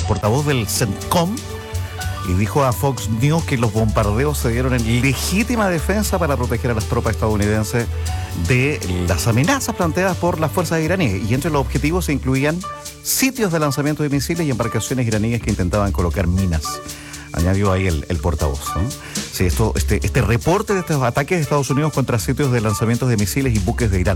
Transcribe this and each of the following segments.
portavoz del CENTCOM, y dijo a Fox News que los bombardeos se dieron en legítima defensa para proteger a las tropas estadounidenses de las amenazas planteadas por las fuerzas iraníes. Y entre los objetivos se incluían sitios de lanzamiento de misiles y embarcaciones iraníes que intentaban colocar minas. Añadió ahí el portavoz, ¿no? Sí, este reporte de estos ataques de Estados Unidos contra sitios de lanzamientos de misiles y buques de Irán.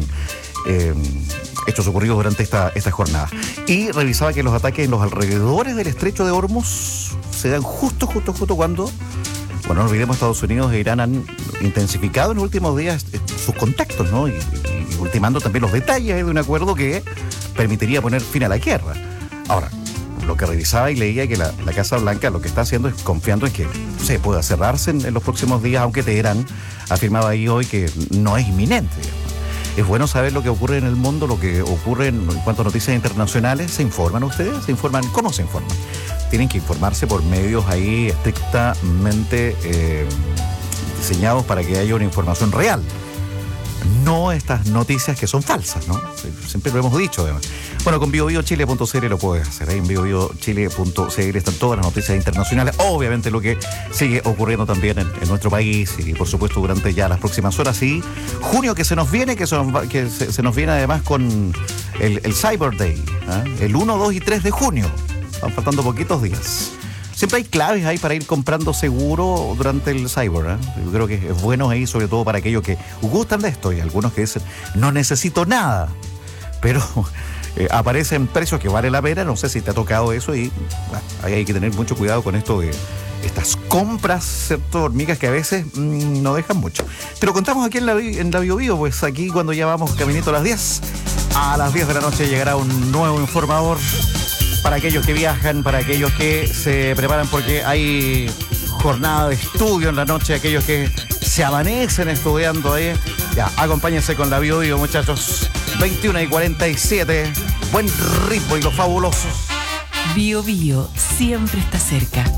Hechos ocurridos durante esta jornada. Y revisaba que los ataques en los alrededores del estrecho de Hormuz se dan justo cuando, bueno, no olvidemos, Estados Unidos e Irán han intensificado en los últimos días sus contactos, ¿no? Y ultimando también los detalles de un acuerdo que permitiría poner fin a la guerra. Ahora, lo que revisaba y leía que la Casa Blanca lo que está haciendo es confiando en que se pueda cerrarse en los próximos días, aunque Teherán afirmaba ahí hoy que no es inminente. Es bueno saber lo que ocurre en el mundo, lo que ocurre en cuanto a noticias internacionales. ¿Se informan ustedes? ¿Se informan? ¿Cómo se informan? Tienen que informarse por medios ahí estrictamente diseñados para que haya una información real. No estas noticias que son falsas, ¿no? Siempre lo hemos dicho, además. Bueno, con biobiochile.cl lo puedes hacer. Ahí en biobiochile.cl están todas las noticias internacionales. Obviamente lo que sigue ocurriendo también en nuestro país y, por supuesto, durante ya las próximas horas. Y junio que se nos viene, que se nos viene además con el Cyber Day, ¿eh? El 1, 2 y 3 de junio. Están faltando poquitos días. Siempre hay claves ahí para ir comprando seguro durante el cyber, ¿eh? Yo creo que es bueno ahí, sobre todo para aquellos que gustan de esto y algunos que dicen, no necesito nada, pero aparecen precios que vale la pena. No sé si te ha tocado eso y bueno, ahí hay que tener mucho cuidado con esto de estas compras, ¿cierto? Hormigas que a veces no dejan mucho. Te lo contamos aquí en la Bio, pues aquí cuando ya vamos caminito a las 10. A las 10 de la noche llegará un nuevo informador para aquellos que viajan, para aquellos que se preparan porque hay jornada de estudio en la noche, aquellos que se amanecen estudiando ahí. Ya, acompáñense con la Bio, muchachos. 21:47. Buen ritmo y los fabulosos. Bio siempre está cerca.